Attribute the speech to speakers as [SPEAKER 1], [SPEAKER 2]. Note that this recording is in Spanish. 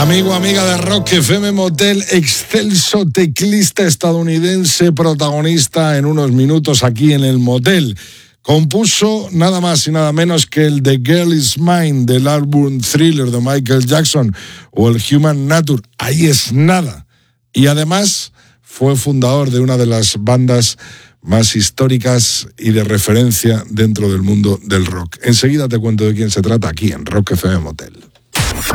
[SPEAKER 1] Amigo, amiga de Rock FM Motel, excelso teclista estadounidense, protagonista en unos minutos aquí en el Motel. Compuso nada más y nada menos que el The Girl Is Mine del álbum Thriller de Michael Jackson o el Human Nature. Ahí es nada. Y además fue fundador de una de las bandas más históricas y de referencia dentro del mundo del rock. Enseguida te cuento de quién se trata aquí en Rock FM Motel.